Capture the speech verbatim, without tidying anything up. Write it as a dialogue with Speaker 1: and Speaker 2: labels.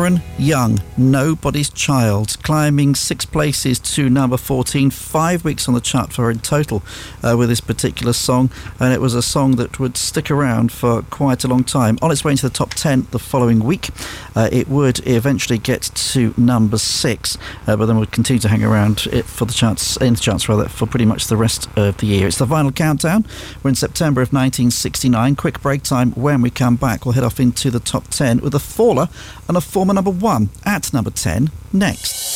Speaker 1: Darren Young, Nobody's Child, climbing six places to number fourteen, five weeks on the chart for her in total uh, with this particular song, and it was a song that would stick around for quite a long time. On its way into the top ten the following week, uh, it would eventually get to number six, uh, but then would continue to hang around it for the charts, in the charts rather, for pretty much the rest of the year. It's the Vinyl Countdown. We're in September of nineteen sixty-nine. Quick break time. When we come back, we'll head off into the top ten with a faller and a former number one at number ten next.